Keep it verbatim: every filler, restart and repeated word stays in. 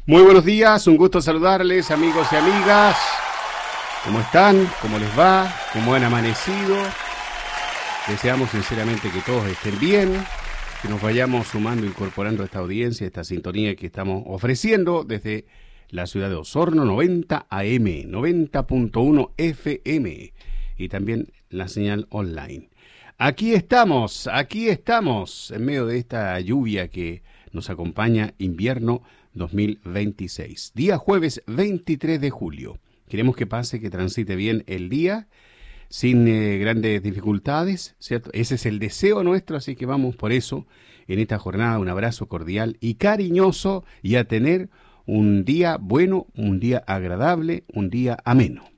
Muy buenos días, un gusto saludarles, amigos y amigas. ¿Cómo están? ¿Cómo les va? ¿Cómo han amanecido? Deseamos sinceramente que todos estén bien, que nos vayamos sumando, incorporando a esta audiencia, esta sintonía que estamos ofreciendo desde la ciudad de Osorno, noventa A M, noventa punto uno F M y también la señal online. Aquí estamos, aquí estamos, en medio de esta lluvia que nos acompaña, invierno dos mil veintiséis. Día jueves veintitrés de julio. Queremos que pase, que transite bien el día, sin eh, grandes dificultades, ¿cierto? Ese es el deseo nuestro, así que vamos por eso, en esta jornada, un abrazo cordial y cariñoso, y a tener un día bueno, un día agradable, un día ameno.